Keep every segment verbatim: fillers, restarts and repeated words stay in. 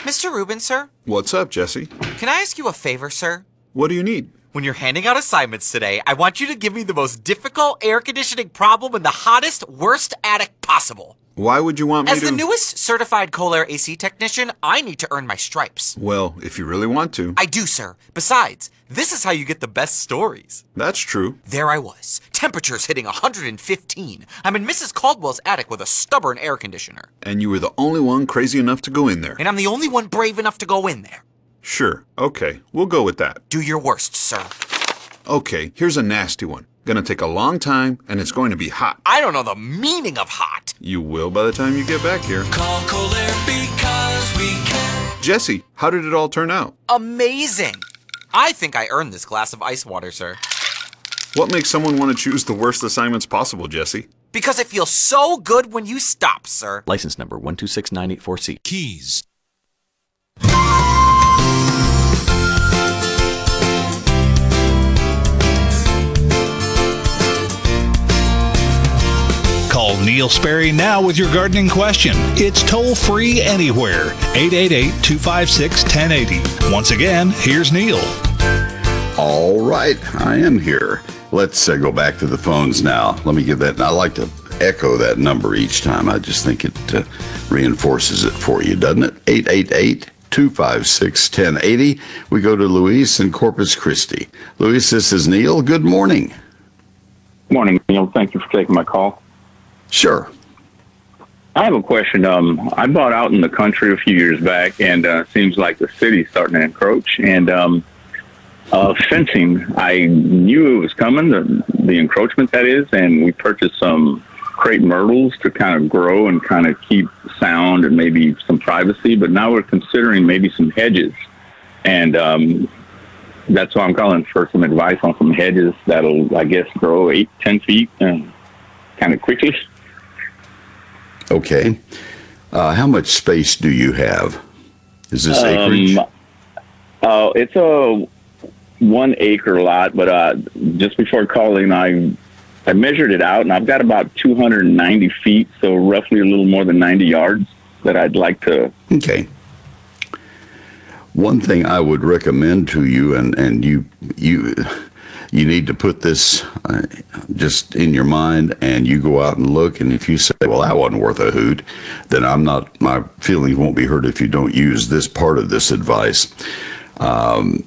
Mister Rubin, sir? What's up, Jesse? Can I ask you a favor, sir? What do you need? When you're handing out assignments today, I want you to give me the most difficult air conditioning problem in the hottest, worst attic possible. Why would you want me As to... the newest certified Kohler A C technician, I need to earn my stripes. Well, if you really want to. I do, sir. Besides, this is how you get the best stories. That's true. There I was. Temperatures hitting one hundred fifteen. I'm in Missus Caldwell's attic with a stubborn air conditioner. And you were the only one crazy enough to go in there. And I'm the only one brave enough to go in there. Sure. Okay. We'll go with that. Do your worst, sir. Okay. Here's a nasty one. Gonna take a long time, and it's going to be hot. I don't know the meaning of hot. You will by the time you get back here. Call Kohler because we can. Jesse, how did it all turn out? Amazing. I think I earned this glass of ice water, sir. What makes someone want to choose the worst assignments possible, Jesse? Because it feels so good when you stop, sir. License number one two six nine eight four C. Keys. Call Neil Sperry now with your gardening question. It's toll-free anywhere. eight eight eight, two five six, one zero eight zero. Once again, here's Neil. All right, I am here. Let's uh, go back to the phones now. Let me give that. And I like to echo that number each time. I just think it uh, reinforces it for you, doesn't it? eight eight eight, two five six, one zero eight zero. We go to Luis in Corpus Christi. Luis, this is Neil. Good morning. Morning, Neil. Thank you for taking my call. Sure. I have a question. Um, I bought out in the country a few years back, and uh, it seems like the city's starting to encroach. And um, uh, fencing, I knew it was coming, the, the encroachment that is, and we purchased some crepe myrtles to kind of grow and kind of keep sound and maybe some privacy. But now we're considering maybe some hedges. And um, that's why I'm calling for some advice on some hedges that'll, I guess, grow eight, ten feet and kind of quickly. Okay. Uh, how much space do you have? Is this acreage? Um, uh, it's a one acre lot, but uh, just before calling, I I measured it out, and I've got about two hundred ninety feet, so roughly a little more than ninety yards that I'd like to. Okay. One thing I would recommend to you, and, and you you you need to put this uh, just in your mind, and you go out and look, and if you say, well, that wasn't worth a hoot, then I'm not, my feelings won't be hurt if you don't use this part of this advice. Um,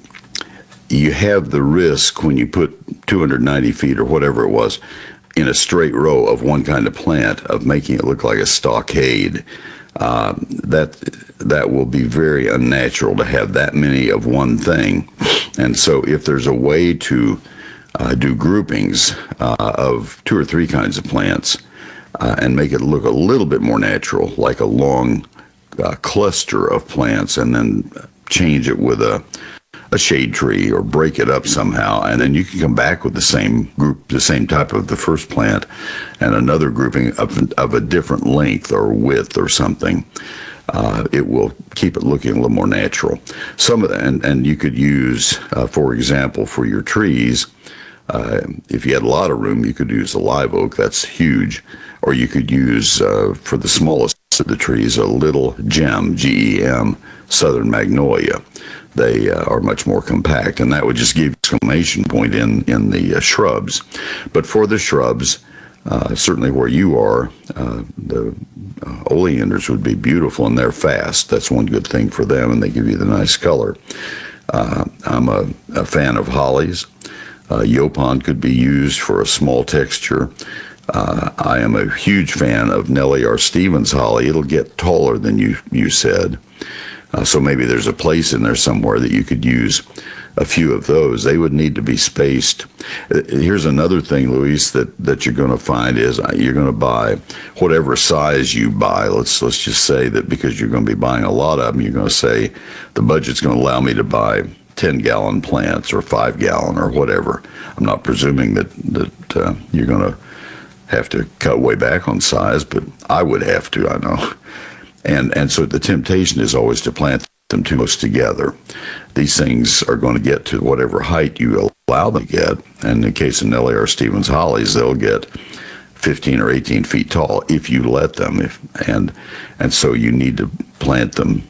you have the risk when you put two hundred ninety feet or whatever it was in a straight row of one kind of plant of making it look like a stockade. Uh, that that will be very unnatural to have that many of one thing. And so if there's a way to uh, do groupings uh, of two or three kinds of plants uh, and make it look a little bit more natural, like a long uh, cluster of plants, and then change it with a a shade tree or break it up somehow, and then you can come back with the same group, the same type of the first plant, and another grouping of, of a different length or width or something. Uh, it will keep it looking a little more natural. Some of the, and, and you could use, uh, for example, for your trees, uh, if you had a lot of room, you could use a live oak. That's huge. Or you could use, uh, for the smallest of the trees, a little gem, G E M, southern magnolia. They uh, are much more compact, and that would just give exclamation point in, in the uh, shrubs. But for the shrubs, uh, certainly where you are, uh, the uh, oleanders would be beautiful, and they're fast. That's one good thing for them, and they give you the nice color. Uh, I'm a, a fan of hollies. Uh, Yaupon could be used for a small texture. Uh, I am a huge fan of Nellie R. Stevens holly. It'll get taller than you, you said. Uh, so maybe there's a place in there somewhere that you could use a few of those. They would need to be spaced. Uh, here's another thing, Luis, that, that you're going to find is uh, you're going to buy whatever size you buy. Let's let's just say that because you're going to be buying a lot of them, you're going to say the budget's going to allow me to buy ten-gallon plants or five-gallon or whatever. I'm not presuming that, that uh, you're going to have to cut way back on size, but I would have to, I know. And and so the temptation is always to plant them too close together. These things are going to get to whatever height you allow them to get. And in the case of Nellie R. Stevens hollies, they'll get fifteen or eighteen feet tall if you let them. If and and so you need to plant them